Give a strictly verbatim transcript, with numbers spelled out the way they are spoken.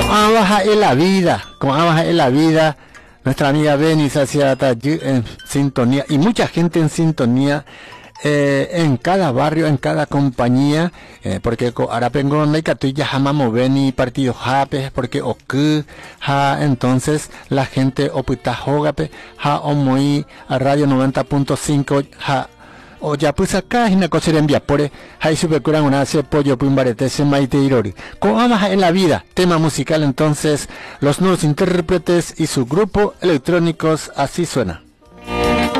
abaja en la vida, como abaja en la vida, nuestra amiga Beni se hacía en sintonía y mucha gente en sintonía. Eh, en cada barrio, en cada compañía, eh, porque ahora vengo en la catuya jamamo Beni partido jape, porque oku ja, entonces la gente opita jogape ja omoi a radio noventa punto cinco ja o ya pues acá en la cosa envía por hay supercuran una hace pollo pumbarete se maite irori como amas en la vida, tema musical. Entonces los nuevos intérpretes y su grupo electrónicos, así suena.